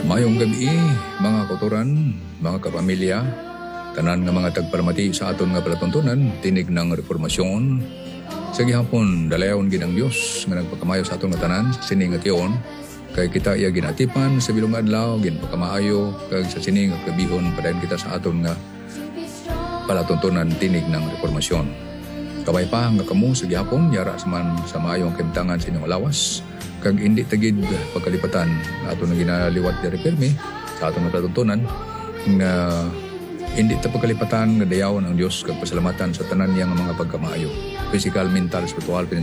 Mayong gabi, mga kauturan, mga kapamilya, tanan nga mga tagparamati sa aton nga palatuntunan, tinig ng reformasyon. Sa gihapon, dalayaon ginang Dios nga nagpakamayo sa aton nga tanan, sa sining nga tiyon, kay kita iya ginatipan sa bilong adlaw, ginpakamayo, kag sa sining nga kabihon, padayon kita sa aton nga palatuntunan, tinig ng reformasyon. Kabay pa nga kamo sa gihapon, yara man sa maayong kimtangan sa inyong lawas, kag hindi tagid pagkalipatan na ato na ginaliwat diri pirmi sa ato nga palatuntunan nga hindi ta pagkalipatan nga dayawan ang Dios kag pasalamatan sa tanan niyang mga pagkamaayo, physical, mental, spiritual,